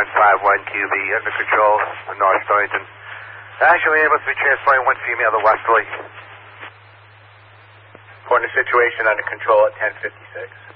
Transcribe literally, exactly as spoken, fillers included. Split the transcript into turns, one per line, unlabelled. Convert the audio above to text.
one five one Q B, under control, North Stonington. Actually able to be transporting one female to Westerly.
Reporting the situation under control at ten fifty-six.